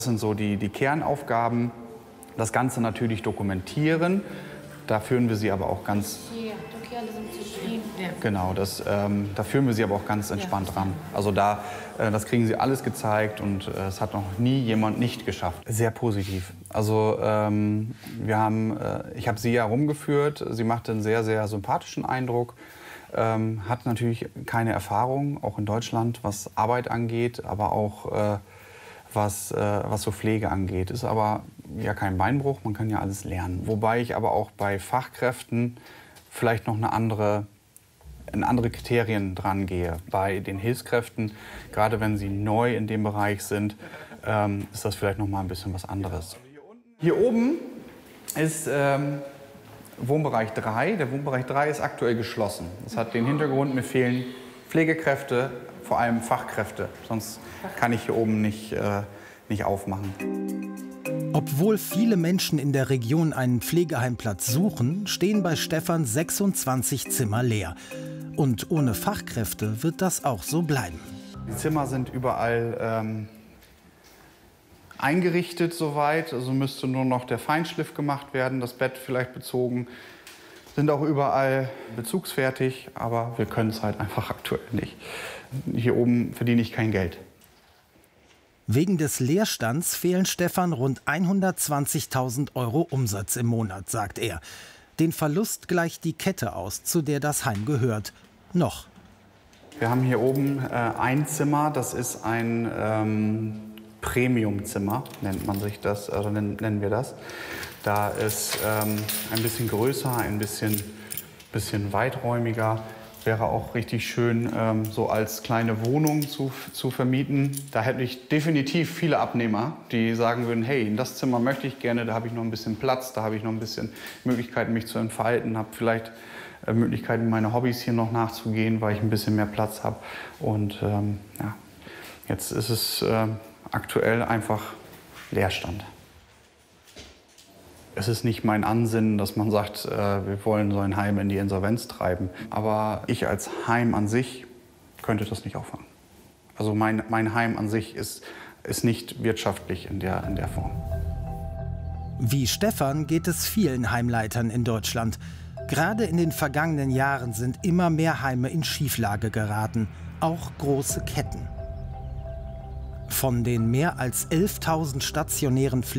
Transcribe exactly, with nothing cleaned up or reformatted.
Das sind so die, die Kernaufgaben. Das Ganze natürlich dokumentieren. Da führen wir sie aber auch ganz... Genau, das, ähm, da führen wir sie aber auch ganz entspannt ran. Also da, äh, das kriegen sie alles gezeigt und äh, es hat noch nie jemand nicht geschafft. Sehr positiv. Also ähm, wir haben, äh, ich habe sie ja rumgeführt. Sie machte einen sehr, sehr sympathischen Eindruck. Ähm, hat natürlich keine Erfahrung, auch in Deutschland, was Arbeit angeht, aber auch äh, was, äh, was so Pflege angeht. Ist aber ja kein Beinbruch, man kann ja alles lernen. Wobei ich aber auch bei Fachkräften vielleicht noch eine andere, in andere Kriterien dran gehe. Bei den Hilfskräften, gerade wenn sie neu in dem Bereich sind, ähm, ist das vielleicht noch mal ein bisschen was anderes. Hier oben ist ähm, Wohnbereich drei. Der Wohnbereich drei ist aktuell geschlossen. Das hat den Hintergrund, mir fehlen Pflegekräfte, vor allem Fachkräfte. Sonst kann ich hier oben nicht, äh, nicht aufmachen. Obwohl viele Menschen in der Region einen Pflegeheimplatz suchen, stehen bei Stefan sechsundzwanzig Zimmer leer. Und ohne Fachkräfte wird das auch so bleiben. Die Zimmer sind überall ähm, eingerichtet soweit. Also müsste nur noch der Feinschliff gemacht werden, das Bett vielleicht bezogen. Sind auch überall bezugsfertig, aber wir können es halt einfach aktuell nicht. Hier oben verdiene ich kein Geld. Wegen des Leerstands fehlen Stefan rund hundertzwanzigtausend Euro Umsatz im Monat, sagt er. Den Verlust gleicht die Kette aus, zu der das Heim gehört. Noch. Wir haben hier oben äh, ein Zimmer, das ist ein ähm, Premium-Zimmer, nennt man sich das, oder nennen, nennen wir das. Da ist ähm, ein bisschen größer, ein bisschen, bisschen weiträumiger. Wäre auch richtig schön, ähm, so als kleine Wohnung zu, zu vermieten. Da hätte ich definitiv viele Abnehmer, die sagen würden, hey, in das Zimmer möchte ich gerne, da habe ich noch ein bisschen Platz, da habe ich noch ein bisschen Möglichkeiten, mich zu entfalten, habe vielleicht äh, Möglichkeiten, meine Hobbys hier noch nachzugehen, weil ich ein bisschen mehr Platz habe. Und ähm, ja, jetzt ist es äh, aktuell einfach Leerstand. Es ist nicht mein Ansinnen, dass man sagt, äh, wir wollen so ein Heim in die Insolvenz treiben. Aber ich als Heim an sich könnte das nicht auffangen. Also mein, mein Heim an sich ist, ist nicht wirtschaftlich in der, in der Form. Wie Stefan geht es vielen Heimleitern in Deutschland. Gerade in den vergangenen Jahren sind immer mehr Heime in Schieflage geraten, auch große Ketten. Von den mehr als elftausend stationären Pflege